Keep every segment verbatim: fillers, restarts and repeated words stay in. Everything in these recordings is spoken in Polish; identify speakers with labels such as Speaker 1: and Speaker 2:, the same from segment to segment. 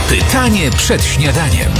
Speaker 1: Pytanie przed śniadaniem.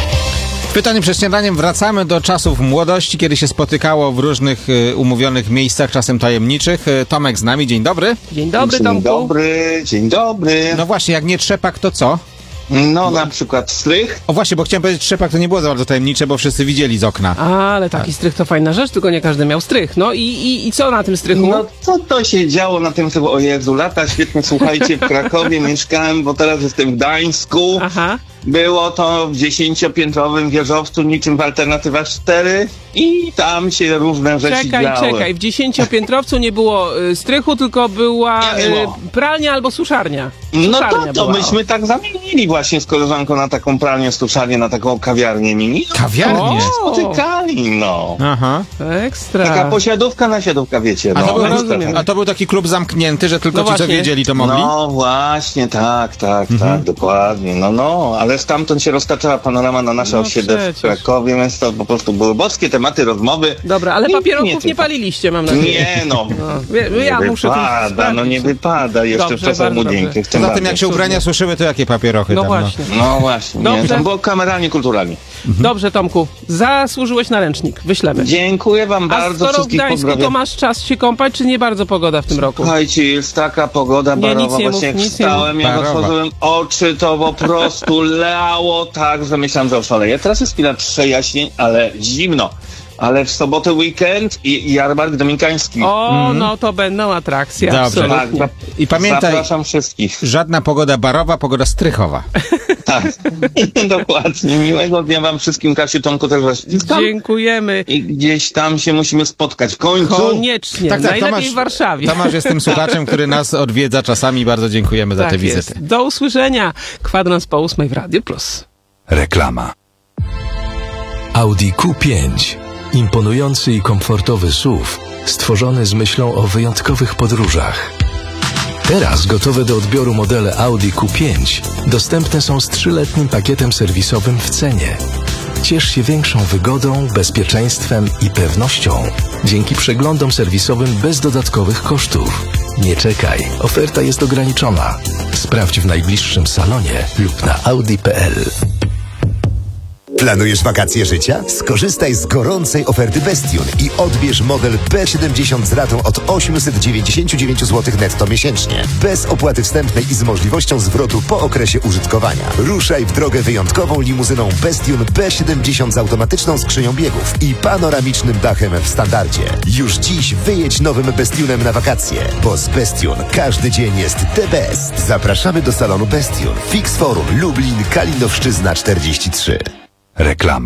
Speaker 2: Pytanie przed śniadaniem. Wracamy do czasów młodości, kiedy się spotykało w różnych y, umówionych miejscach, czasem tajemniczych. Y, Tomek z nami, dzień dobry.
Speaker 3: Dzień dobry,
Speaker 4: Dzień
Speaker 3: Tomku.
Speaker 4: dobry, dzień dobry.
Speaker 2: No właśnie, jak nie trzepak, to co?
Speaker 4: No na przykład strych.
Speaker 2: O właśnie, bo chciałem powiedzieć, trzepak to nie było za bardzo tajemnicze, bo wszyscy widzieli z okna.
Speaker 3: Ale taki strych to fajna rzecz, tylko nie każdy miał strych. No i, i, i co na tym strychu?
Speaker 4: No co to się działo na tym typu? O Jezu, lata świetnie, słuchajcie, w Krakowie mieszkałem, bo teraz jestem w Gdańsku.
Speaker 3: Aha.
Speaker 4: Było to w dziesięciopiętrowym wieżowcu, niczym w Alternatywa cztery i tam się różne rzeczy
Speaker 3: Czekaj,
Speaker 4: działy.
Speaker 3: czekaj, w dziesięciopiętrowcu nie było y, strychu, tylko była
Speaker 4: Nie było.
Speaker 3: y, pralnia albo suszarnia.
Speaker 4: No
Speaker 3: Suszarnia
Speaker 4: to, to
Speaker 3: była.
Speaker 4: myśmy tak zamienili właśnie z koleżanką na taką pralnię, stuszarnię, na taką kawiarnię mini. No,
Speaker 2: Kawiarnię?
Speaker 3: O!
Speaker 4: spotykali, no.
Speaker 2: Aha.
Speaker 3: Ekstra.
Speaker 4: Taka posiadówka na siadówka, wiecie.
Speaker 2: A
Speaker 4: No,
Speaker 2: to, był,
Speaker 3: no, rozumiem.
Speaker 2: a to był taki klub zamknięty, że tylko
Speaker 3: No
Speaker 2: ci, co
Speaker 3: właśnie.
Speaker 2: wiedzieli, to mogli?
Speaker 4: No właśnie, tak, tak,
Speaker 2: Mhm.
Speaker 4: tak, dokładnie. No, no, ale stamtąd się roztaczała panorama na nasze
Speaker 3: No
Speaker 4: osiedle
Speaker 3: przecież.
Speaker 4: w Krakowie, więc to po prostu były boskie tematy, rozmowy.
Speaker 3: Dobra, ale
Speaker 4: Nie,
Speaker 3: papierosów
Speaker 4: nie
Speaker 3: nie,
Speaker 4: tylko.
Speaker 3: paliliście, mam nadzieję.
Speaker 4: Nie no,
Speaker 3: No, wie-
Speaker 4: nie
Speaker 3: ja muszę tu
Speaker 4: wypada,
Speaker 3: sprawdzić.
Speaker 4: no nie wypada jeszcze
Speaker 3: Dobrze,
Speaker 4: w czasach
Speaker 3: bardzo
Speaker 4: młodzieńczych.
Speaker 3: dobrze.
Speaker 4: tym
Speaker 2: Poza tym,
Speaker 4: bardziej.
Speaker 2: jak się ubrania suszyły, to jakie papierochy
Speaker 3: No
Speaker 2: tam?
Speaker 3: właśnie.
Speaker 4: No właśnie, nie,
Speaker 3: Dobrze.
Speaker 4: tam było kameralnie, kulturalnie.
Speaker 3: Dobrze, Tomku, zasłużyłeś na ręcznik. Wyślemy.
Speaker 4: Dziękuję wam
Speaker 3: A
Speaker 4: bardzo,
Speaker 3: skoro w
Speaker 4: wszystkich
Speaker 3: Gdańsku,
Speaker 4: pozdrawiam.
Speaker 3: to masz czas się kąpać, czy nie bardzo pogoda w tym roku?
Speaker 4: Słuchajcie, jest taka pogoda
Speaker 3: Nie,
Speaker 4: barowa,
Speaker 3: nic nie
Speaker 4: właśnie
Speaker 3: mów,
Speaker 4: jak
Speaker 3: nic nie
Speaker 4: wstałem, jak
Speaker 2: Barowa.
Speaker 4: otworzyłem oczy, to po prostu lało tak, że myślałem, że oszaleję. Teraz jest chwila przejaśnień, ale zimno. Ale w sobotę weekend i, i jarmark dominikański.
Speaker 3: O, no to będą atrakcje,
Speaker 2: Dobrze.
Speaker 3: absolutnie.
Speaker 4: Tak, za,
Speaker 2: I pamiętaj,
Speaker 4: zapraszam wszystkich.
Speaker 2: żadna pogoda barowa, pogoda strychowa.
Speaker 4: Tak, dokładnie. Miłego dnia wam wszystkim, Kasiu, Tomku, też was ściskam.
Speaker 3: Dziękujemy.
Speaker 4: I gdzieś tam się musimy spotkać w końcu.
Speaker 3: Koniecznie,
Speaker 2: Tak, tak,
Speaker 3: najlepiej
Speaker 2: Tomasz-
Speaker 3: w Warszawie.
Speaker 2: Tomasz jest tym słuchaczem, który nas odwiedza czasami. Bardzo dziękujemy za
Speaker 3: Tak
Speaker 2: te
Speaker 3: jest.
Speaker 2: wizyty.
Speaker 3: Do usłyszenia. Kwadrans po ósmej w Radiu Plus.
Speaker 1: Reklama. Audi Q pięć. Imponujący i komfortowy S U V, stworzony z myślą o wyjątkowych podróżach. Teraz gotowe do odbioru modele Audi Q pięć dostępne są z trzyletnim pakietem serwisowym w cenie. Ciesz się większą wygodą, bezpieczeństwem i pewnością dzięki przeglądom serwisowym bez dodatkowych kosztów. Nie czekaj, oferta jest ograniczona. Sprawdź w najbliższym salonie lub na audi kropka p l.
Speaker 5: Planujesz wakacje życia? Skorzystaj z gorącej oferty Bestune i odbierz model B siedemdziesiąt z ratą od osiemset dziewięćdziesiąt dziewięć złotych netto miesięcznie. Bez opłaty wstępnej i z możliwością zwrotu po okresie użytkowania. Ruszaj w drogę wyjątkową limuzyną Bestune B siedemdziesiąt z automatyczną skrzynią biegów i panoramicznym dachem w standardzie. Już dziś wyjedź nowym Bestunem na wakacje, bo z Bestune każdy dzień jest the best. Zapraszamy do salonu Bestune. Fix Forum Lublin, Kalinowszczyzna czterdzieści trzy.
Speaker 1: Reklama.